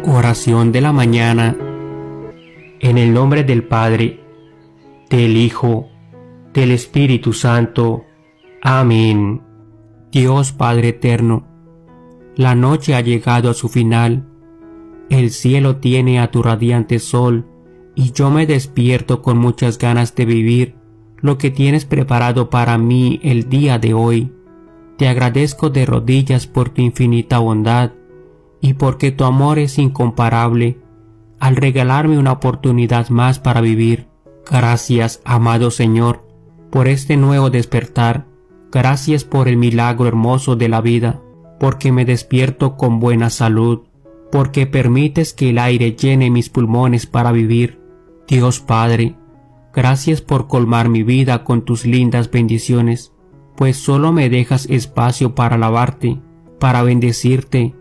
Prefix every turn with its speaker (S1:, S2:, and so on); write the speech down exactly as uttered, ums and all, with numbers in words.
S1: Oración de la mañana. En el nombre del Padre, del Hijo, del Espíritu Santo. Amén. Dios Padre eterno, la noche ha llegado a su final. El cielo tiene a tu radiante sol y yo me despierto con muchas ganas de vivir lo que tienes preparado para mí el día de hoy. Te agradezco de rodillas por tu infinita bondad y porque tu amor es incomparable al regalarme una oportunidad más para vivir. Gracias, amado Señor, por este nuevo despertar. Gracias por el milagro hermoso de la vida, porque me despierto con buena salud, porque permites que el aire llene mis pulmones para vivir. Dios Padre, gracias por colmar mi vida con tus lindas bendiciones, pues solo me dejas espacio para alabarte, para bendecirte,